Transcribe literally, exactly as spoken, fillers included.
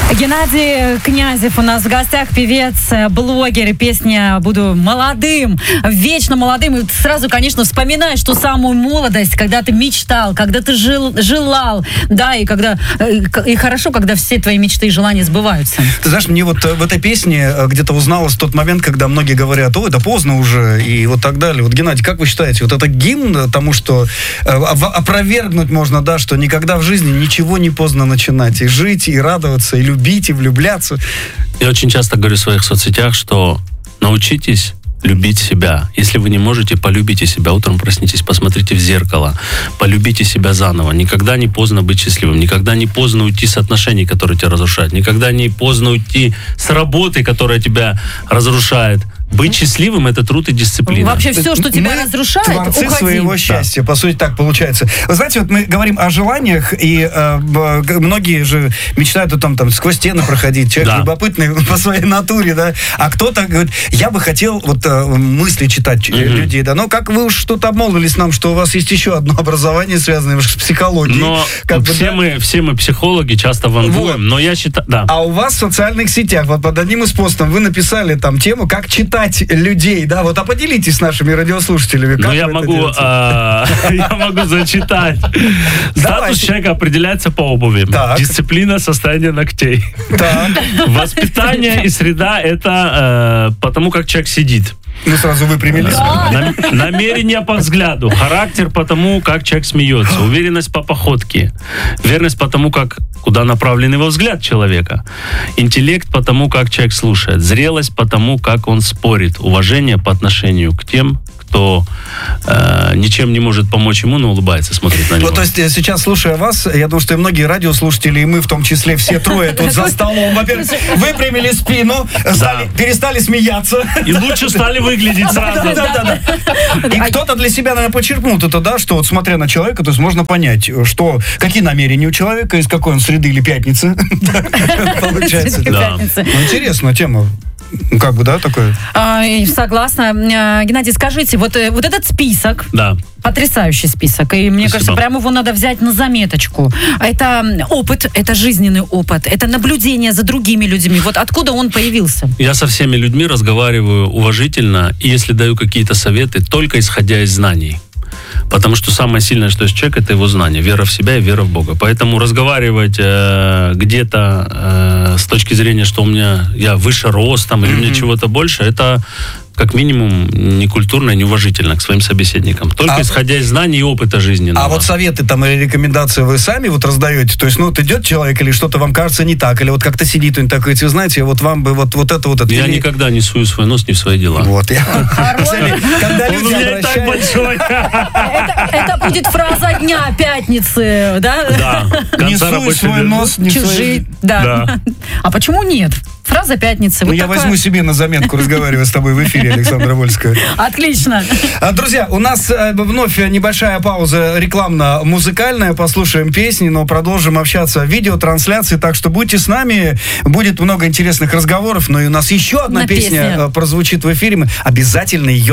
Геннадий Князев у нас в гостях, певец, блогер, песня «Буду молодым», вечно молодым. И сразу, конечно, вспоминаешь ту самую молодость, когда ты мечтал, когда ты жил, желал, да, и когда и хорошо, когда все твои мечты и желания сбываются. Ты знаешь, мне вот в этой песне где-то узналось тот момент, когда многие говорят: ой, да поздно уже, и вот так далее. Вот, Геннадий, как вы считаете, вот это гимн тому, что опровергнуть можно, да, что никогда в жизни ничего не поздно начинать, и жить, и радоваться, и любить, и влюбляться? Я очень часто говорю в своих соцсетях, что научитесь любить себя. Если вы не можете, полюбите себя. Утром проснитесь, посмотрите в зеркало, полюбите себя заново. Никогда не поздно быть счастливым, никогда не поздно уйти с отношений, которые тебя разрушают, никогда не поздно уйти с работы, которая тебя разрушает. Быть счастливым — это труд и дисциплина. Вообще все, что тебя мы разрушает, творцы уходи. своего счастья, да. По сути, так получается. Вы знаете, вот мы говорим о желаниях, и э, многие же мечтают о том, там, сквозь стены проходить. Человек да. любопытный по своей натуре, да. А кто-то говорит: я бы хотел вот э, мысли читать угу. людей, да. Но как вы уж что-то обмолвились нам, что у вас есть еще одно образование, связанное с психологией. Но как бы, все, да? мы, все мы психологи, часто вангуем, вот. Но я считаю... Да. А у вас в социальных сетях, вот под одним из постов вы написали там тему «Как читать людей», да, вот, а поделитесь с нашими радиослушателями. Ну, я могу, а, я могу зачитать. Статус человека определяется по обуви. Так. Дисциплина, состояние ногтей. Так. Воспитание и среда — это э, потому, как человек сидит. Ну, сразу выпрямились. Да. Намерение по взгляду, характер по тому, как человек смеется, уверенность по походке, верность по тому, как, куда направлен его взгляд человека, интеллект по тому, как человек слушает, зрелость по тому, как он спорит, уважение по отношению к тем, кто э, ничем не может помочь ему, но улыбается, смотрит на него. Ну, то есть сейчас, слушая вас, я думаю, что и многие радиослушатели, и мы в том числе, все трое тут за столом, во-первых, выпрямили спину, стали, перестали смеяться. И лучше стали выглядеть сразу. Да, да, да. И кто-то для себя, наверное, подчеркнул это, да, что вот смотря на человека, то есть можно понять, что, какие намерения у человека, из какой он среды или пятницы. Получается. Интересная тема. Как бы, да, такое? А, согласна. Геннадий, скажите, вот, вот этот список, да. потрясающий список, и мне Спасибо. кажется, прямо его надо взять на заметочку. Это опыт, это жизненный опыт, это наблюдение за другими людьми. Вот откуда он появился? Я со всеми людьми разговариваю уважительно, и если даю какие-то советы, только исходя из знаний. Потому что самое сильное, что есть человек, это его знание, вера в себя и вера в Бога. Поэтому разговаривать э, где-то э, с точки зрения, что у меня я выше ростом или mm-hmm. мне чего-то больше, это как минимум некультурно и неуважительно к своим собеседникам. Только а, исходя из знаний и опыта жизненного. А вот советы там или рекомендации вы сами вот раздаете? То есть, ну, вот идет человек, или что-то вам кажется не так, или вот как-то сидит он такой, вы знаете, вот вам бы вот, вот это, вот это. Я никогда не сую свой нос не в свои дела. Вот, я... Когда люди обращаются... Это будет фраза дня пятницы, да? Да. Не суй свой нос не в свои... Да. А почему нет? Фраза пятницы. Ну, вот я такая... возьму себе на заметку, разговаривая с тобой в эфире, Александра Вольская. Отлично. Друзья, у нас вновь небольшая пауза рекламно-музыкальная. Послушаем песни, но продолжим общаться в видеотрансляции. Так что будьте с нами. Будет много интересных разговоров. Но и у нас еще одна на песня песня. прозвучит в эфире. Мы обязательно ее